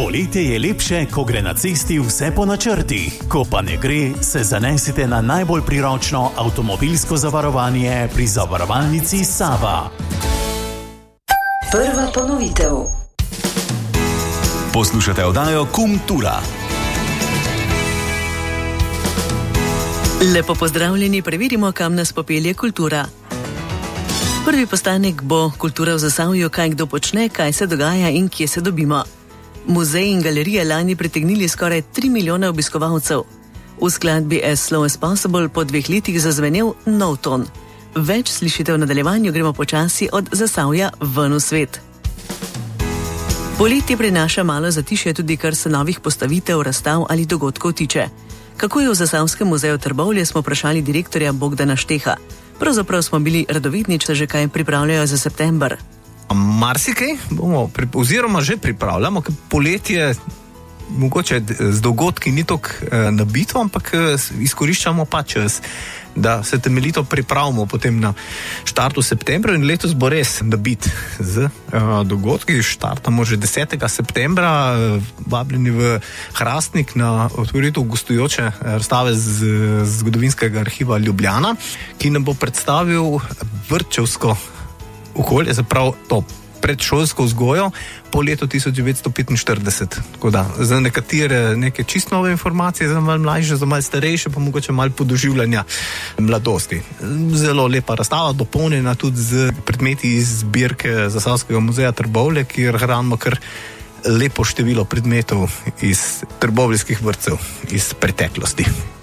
Poletje je lepše, ko gre na cesti vse po načrtih. Ko pa ne gre, se zanesite na najbolj priročno avtomobilsko zavarovanje pri zavarovalnici Sava. Prva ponovitev. Poslušate oddajo Kultura. Lepo pozdravljeni, preverimo, kam nas popelje kultura. Prvi postanek bo Kultura v Zasavju, kaj kdo počne, kaj se dogaja in kje se dobimo. Muzej in galerije lani pritegnili skoraj 3 milijone obiskovalcev. V skladbi As Slow as Possible po 2 letih zazvenel nov ton. Več slišite v nadaljevanju, gremo počasi od Zasavja ven v svet. Poletje prinaša malo zatišje tudi, kar se novih postavitev, razstav ali dogodkov tiče. Kako je v Zasavskem muzeju Trbovlje, smo vprašali direktorja Bogdana Šteha. Pravzaprav smo bili radovedni, če že kaj pripravljajo za september. Marsikaj bomo, oziroma že pripravljamo, ker poletje mogoče z dogodki ni toliko nabito, ampak izkoriščamo pa čas, da se temeljito pripravimo potem na štartu septembra, in letos bo res nabit z dogodki. Štartamo že 10. septembra, vabljeni v Hrastnik na otvoritev gostujoče razstave z zgodovinskega arhiva Ljubljana, ki nam bo predstavil vrtčevsko okolje, zaprav to predšolsko vzgojo po letu 1945. Tako da, za nekatere neke čisto nove informacije, za malo mlajše, za malo starejše, pa mogoče malo podoživljanja mladosti. Zelo lepa razstava, dopolnjena tudi z predmeti iz zbirke Zasavskega muzeja Trbovlje, kjer hranimo kar lepo število predmetov iz trbovljskih vrtcev iz preteklosti.